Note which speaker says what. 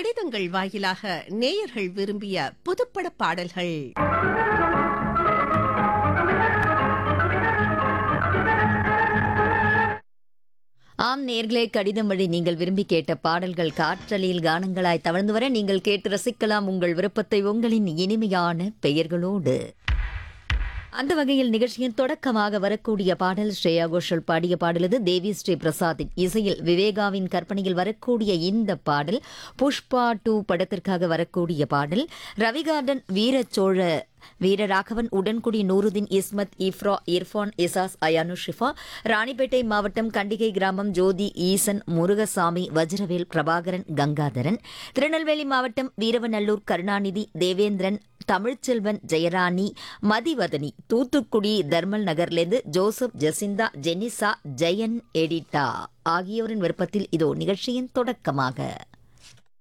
Speaker 1: கடிதங்கள் வாயிலாக நேயர்கள் விரும்பிய புதுப்பட பாடல்கள்.
Speaker 2: ஆம் நேர்களே, கடிதம் வழி நீங்கள் விரும்பி கேட்ட பாடல்கள் காற்றலையில் கானங்களாய் தவழ்ந்து வர நீங்கள் கேட்டு ரசிக்கலாம் உங்கள் விருப்பத்தை உங்களின் இனிமையான பெயர்களோடு. அந்த வகையில் நிகழ்ச்சியின் தொடக்கமாக வரக்கூடிய பாடல் ஸ்ரேயா கோஷல் பாடிய பாடல். இது தேவி ஸ்ரீ பிரசாத்தின் இசையில் விவேகாவின் கற்பனையில் வரக்கூடிய இந்த பாடல் புஷ்பா 2 படத்திற்காக வரக்கூடிய பாடல். ரவிகார்டன், வீரச்சோழ, வீரராகவன், உடன்குடி, நூருதீன், இஸ்மத், இஃப்ரா, இர்ஃபான், இசாஸ், அயானு, ஷிஃபா, ராணிப்பேட்டை மாவட்டம் கண்டிகை கிராமம் ஜோதி, ஈசன், முருகசாமி, வஜ்ரவேல், பிரபாகரன், கங்காதரன், திருநெல்வேலி மாவட்டம் வீரவநல்லூர் கருணாநிதி, தேவேந்திரன், தமிழ்ச்செல்வன், ஜெயராணி, மதிவதனி, தூத்துக்குடி தர்மல் நகர்லேருந்து ஜோசப், ஜெசிந்தா, ஜெனிசா, ஜெயன், எடிட்டா ஆகியோரின் விருப்பத்தில் இதோ நிகழ்ச்சியின் தொடக்கமாக